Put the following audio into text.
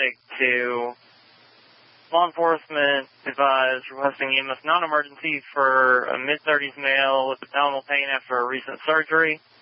paramedic to law enforcement advised requesting EMS non-emergency for a mid-30s male with abdominal pain after a recent surgery.